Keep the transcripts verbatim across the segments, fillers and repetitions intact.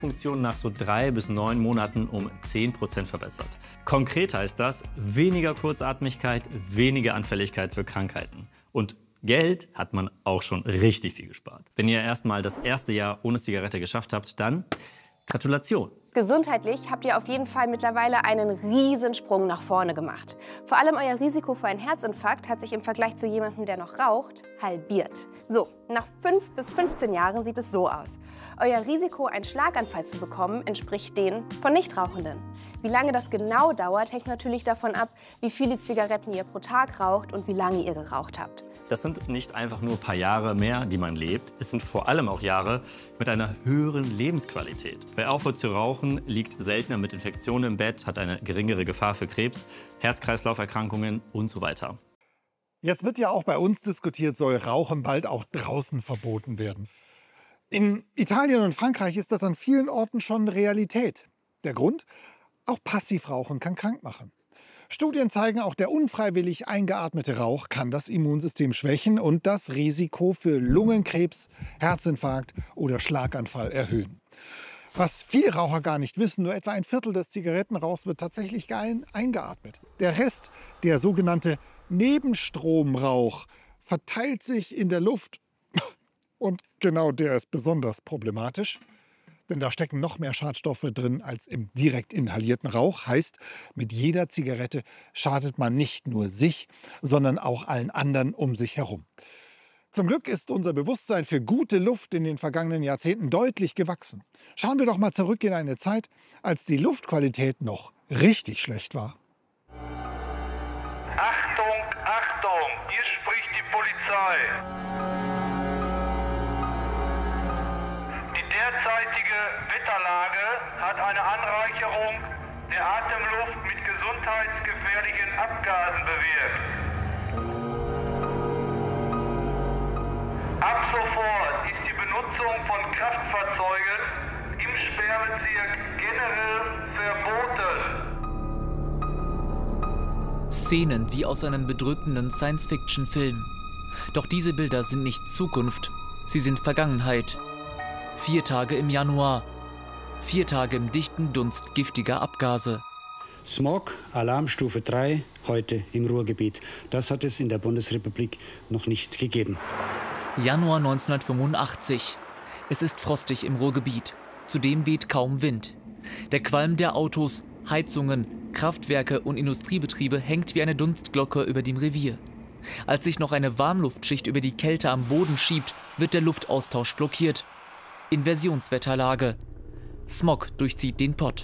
Funktion nach so drei bis neun Monaten um zehn Prozent verbessert. Konkret heißt das weniger Kurzatmigkeit, weniger Anfälligkeit für Krankheiten. Und Geld hat man auch schon richtig viel gespart. Wenn ihr erstmal das erste Jahr ohne Zigarette geschafft habt, dann Gratulation. Gesundheitlich habt ihr auf jeden Fall mittlerweile einen Riesensprung nach vorne gemacht. Vor allem euer Risiko für einen Herzinfarkt hat sich im Vergleich zu jemandem, der noch raucht, halbiert. So, nach fünf bis fünfzehn Jahren sieht es so aus. Euer Risiko, einen Schlaganfall zu bekommen, entspricht dem von Nichtrauchenden. Wie lange das genau dauert, hängt natürlich davon ab, wie viele Zigaretten ihr pro Tag raucht und wie lange ihr geraucht habt. Das sind nicht einfach nur ein paar Jahre mehr, die man lebt. Es sind vor allem auch Jahre mit einer höheren Lebensqualität. Wer aufhört zu rauchen, liegt seltener mit Infektionen im Bett, hat eine geringere Gefahr für Krebs, Herz-Kreislauf-Erkrankungen und so weiter. Jetzt wird ja auch bei uns diskutiert, soll Rauchen bald auch draußen verboten werden. In Italien und Frankreich ist das an vielen Orten schon Realität. Der Grund? Auch Passivrauchen kann krank machen. Studien zeigen, auch der unfreiwillig eingeatmete Rauch kann das Immunsystem schwächen und das Risiko für Lungenkrebs, Herzinfarkt oder Schlaganfall erhöhen. Was viele Raucher gar nicht wissen, nur etwa ein Viertel des Zigarettenrauchs wird tatsächlich eingeatmet. Der Rest, der sogenannte Nebenstromrauch, verteilt sich in der Luft. Und genau der ist besonders problematisch. Denn da stecken noch mehr Schadstoffe drin als im direkt inhalierten Rauch. Heißt, mit jeder Zigarette schadet man nicht nur sich, sondern auch allen anderen um sich herum. Zum Glück ist unser Bewusstsein für gute Luft in den vergangenen Jahrzehnten deutlich gewachsen. Schauen wir doch mal zurück in eine Zeit, als die Luftqualität noch richtig schlecht war. Achtung, Achtung, hier spricht die Polizei. Die derzeitige Wetterlage hat eine Anreicherung der Atemluft mit gesundheitsgefährlichen Abgasen bewirkt. Ab sofort ist die Benutzung von Kraftfahrzeugen im Sperrbezirk generell verboten. Szenen wie aus einem bedrückenden Science-Fiction-Film. Doch diese Bilder sind nicht Zukunft, sie sind Vergangenheit. Vier Tage im Januar. Vier Tage im dichten Dunst giftiger Abgase. Smog, Alarmstufe drei, heute im Ruhrgebiet. Das hat es in der Bundesrepublik noch nicht gegeben. Januar neunzehnhundertfünfundachtzig. Es ist frostig im Ruhrgebiet. Zudem weht kaum Wind. Der Qualm der Autos, Heizungen, Kraftwerke und Industriebetriebe hängt wie eine Dunstglocke über dem Revier. Als sich noch eine Warmluftschicht über die Kälte am Boden schiebt, wird der Luftaustausch blockiert. Inversionswetterlage. Smog durchzieht den Pott.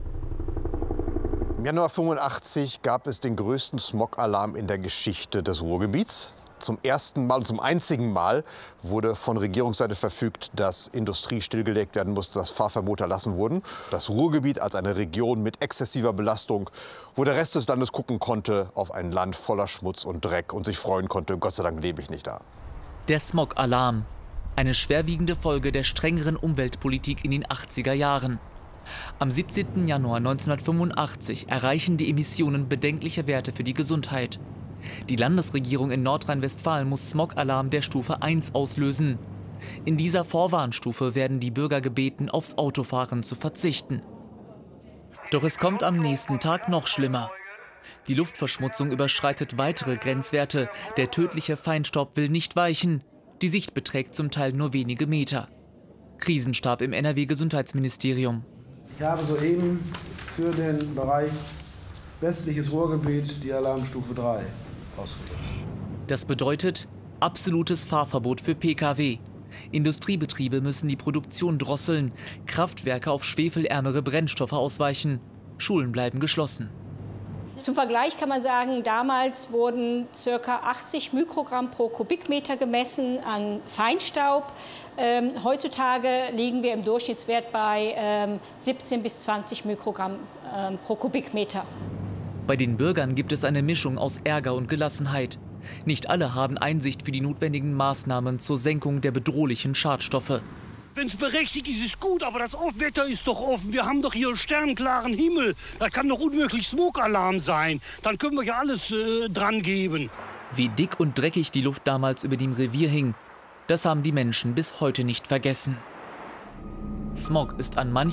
Im Januar fünfundachtzig gab es den größten Smog-Alarm in der Geschichte des Ruhrgebiets. Zum ersten Mal und zum einzigen Mal wurde von Regierungsseite verfügt, dass Industrie stillgelegt werden musste, dass Fahrverbote erlassen wurden. Das Ruhrgebiet als eine Region mit exzessiver Belastung, wo der Rest des Landes gucken konnte auf ein Land voller Schmutz und Dreck und sich freuen konnte, Gott sei Dank lebe ich nicht da. Der Smog-Alarm. Eine schwerwiegende Folge der strengeren Umweltpolitik in den achtziger Jahren. Am siebzehnten Januar neunzehnhundertfünfundachtzig erreichen die Emissionen bedenkliche Werte für die Gesundheit. Die Landesregierung in Nordrhein-Westfalen muss Smog-Alarm der Stufe eins auslösen. In dieser Vorwarnstufe werden die Bürger gebeten, aufs Autofahren zu verzichten. Doch es kommt am nächsten Tag noch schlimmer. Die Luftverschmutzung überschreitet weitere Grenzwerte. Der tödliche Feinstaub will nicht weichen. Die Sicht beträgt zum Teil nur wenige Meter. Krisenstab im N R W-Gesundheitsministerium. Ich habe soeben für den Bereich westliches Ruhrgebiet die Alarmstufe drei ausgelöst. Das bedeutet absolutes Fahrverbot für Pkw. Industriebetriebe müssen die Produktion drosseln, Kraftwerke auf schwefelärmere Brennstoffe ausweichen, Schulen bleiben geschlossen. Zum Vergleich kann man sagen, damals wurden ca. achtzig Mikrogramm pro Kubikmeter gemessen an Feinstaub. Ähm, heutzutage liegen wir im Durchschnittswert bei ähm, siebzehn bis zwanzig Mikrogramm ähm, pro Kubikmeter. Bei den Bürgern gibt es eine Mischung aus Ärger und Gelassenheit. Nicht alle haben Einsicht für die notwendigen Maßnahmen zur Senkung der bedrohlichen Schadstoffe. Wenn es berechtigt ist, ist gut, aber das Wetter ist doch offen. Wir haben doch hier sternklaren Himmel. Da kann doch unmöglich Smog-Alarm sein. Dann können wir ja alles äh, dran geben. Wie dick und dreckig die Luft damals über dem Revier hing, das haben die Menschen bis heute nicht vergessen. Smog ist an manchen